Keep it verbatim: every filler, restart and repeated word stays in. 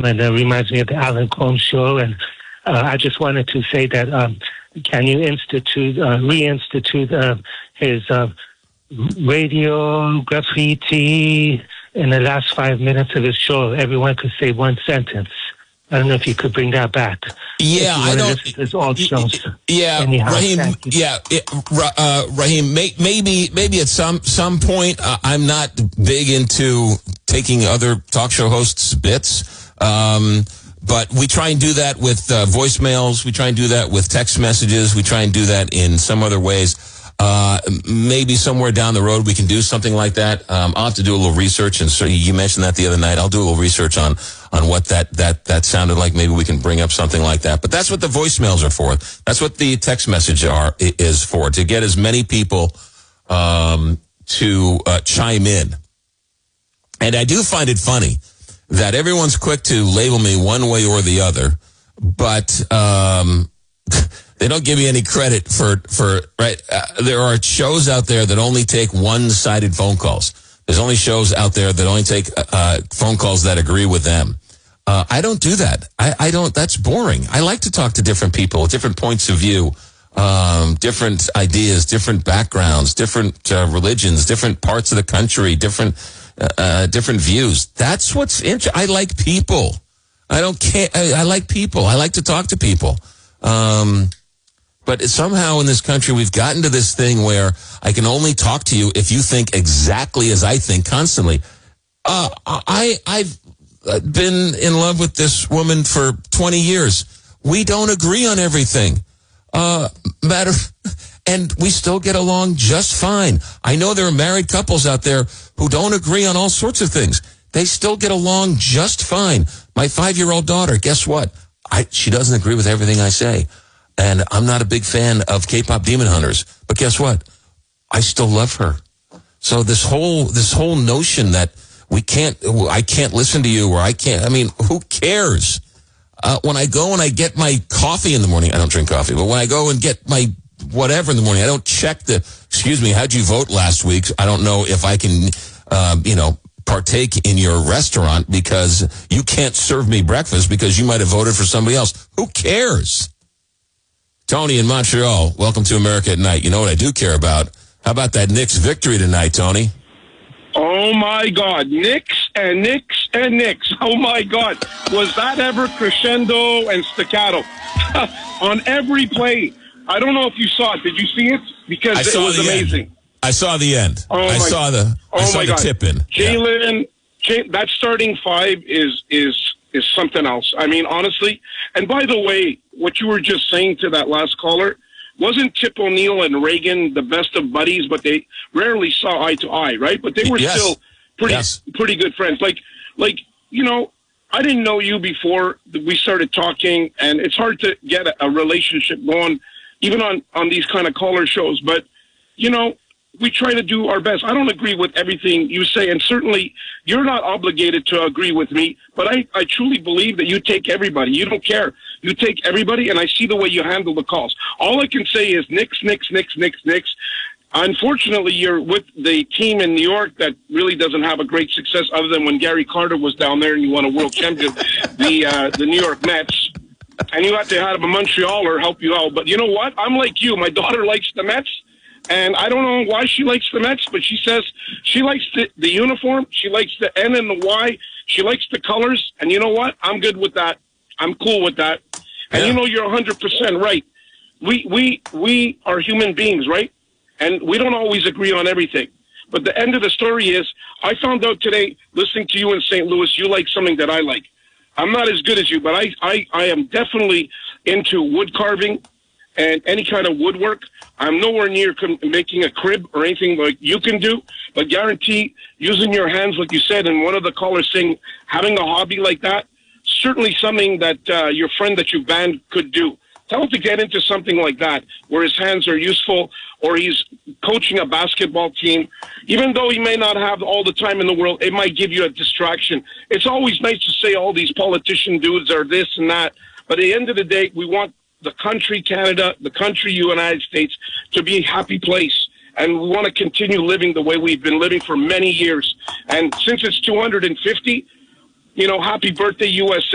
and it reminds me of the Alan Colmes show. And uh, I just wanted to say that um, can you institute, uh, reinstitute uh, his uh, radio graffiti in the last five minutes of his show? Everyone could say one sentence. I don't know if you could bring that back. Yeah, I don't. There's old shows. Yeah, Anyhow, Raheem. Yeah, it, uh, Raheem. May, maybe, maybe at some some point, uh, I'm not big into taking other talk show hosts' bits, um, but we try and do that with uh, voicemails. We try and do that with text messages. We try and do that in some other ways. Uh, maybe somewhere down the road we can do something like that. Um, I'll have to do a little research, and so you mentioned that the other night. I'll do a little research on on what that that that sounded like. Maybe we can bring up something like that. But that's what the voicemails are for. That's what the text message are is for, to get as many people um, to uh, chime in. And I do find it funny that everyone's quick to label me one way or the other, but um, they don't give me any credit for, for right. Uh, there are shows out there that only take one-sided phone calls. There's only shows out there that only take uh, phone calls that agree with them. Uh, I don't do that. I, I don't, that's boring. I like to talk to different people, different points of view, um, different ideas, different backgrounds, different uh, religions, different parts of the country, different, uh, different views. That's what's interesting. I like people. I don't care. I, I like people. I like to talk to people. Um, But somehow in this country, we've gotten to this thing where I can only talk to you if you think exactly as I think constantly. Uh, I, I've been in love with this woman for twenty years. We don't agree on everything. Uh, matter, and we still get along just fine. I know there are married couples out there who don't agree on all sorts of things. They still get along just fine. My five-year-old daughter, guess what? I, she doesn't agree with everything I say. And I'm not a big fan of K-pop Demon Hunters, but guess what? I still love her. So this whole this whole notion that we can't, I can't listen to you, or I can't. I mean, who cares? Uh, when I go and I get my coffee in the morning, I don't drink coffee, but when I go and get my whatever in the morning, I don't check the. Excuse me, how'd you vote last week? I don't know if I can, uh, you know, partake in your restaurant because you can't serve me breakfast because you might have voted for somebody else. Who cares? Tony in Montreal, welcome to America at Night. You know what I do care about? How about that Knicks victory tonight, Tony? Oh, my God. Knicks and Knicks and Knicks. Oh, my God. Was that ever crescendo and staccato? On every play. I don't know if you saw it. Did you see it? Because it was amazing. End. I saw the end. Oh I my, saw the, oh I saw my the God. tip in. Jalen, yeah. that starting five is is is something else. I mean, honestly. And by the way, what you were just saying to that last caller, wasn't Tip O'Neill and Reagan the best of buddies, but they rarely saw eye to eye, right? But they were yes. still pretty yes. pretty good friends. Like, like you know, I didn't know you before we started talking, and it's hard to get a, a relationship going, even on, on these kind of caller shows. But, you know, we try to do our best. I don't agree with everything you say, and certainly you're not obligated to agree with me, but I, I truly believe that you take everybody. You don't care. You take everybody, and I see the way you handle the calls. All I can say is Knicks, Knicks, Knicks, Knicks, Knicks. Unfortunately, you're with the team in New York that really doesn't have a great success other than when Gary Carter was down there and you won a world championship, the uh, the New York Mets. And you had to have a Montrealer help you out. But you know what? I'm like you. My daughter likes the Mets. And I don't know why she likes the Mets, but she says she likes the, the uniform. She likes the N and the Y. She likes the colors. And you know what? I'm good with that. I'm cool with that. And yeah. you know, you're one hundred percent right. We, we, we are human beings, right? And we don't always agree on everything. But the end of the story is, I found out today, listening to you in Saint Louis, you like something that I like. I'm not as good as you, but I, I, I am definitely into wood carving and any kind of woodwork. I'm nowhere near com- making a crib or anything like you can do, but guarantee using your hands, like you said, and one of the callers saying having a hobby like that, certainly something that uh, your friend that you banned could do. Tell him to get into something like that, where his hands are useful, or he's coaching a basketball team. Even though he may not have all the time in the world, it might give you a distraction. It's always nice to say all these politician dudes are this and that, but at the end of the day, we want the country, Canada, the country, United States, to be a happy place. And we want to continue living the way we've been living for many years. And since it's two hundred fifty, you know, happy birthday, U S A.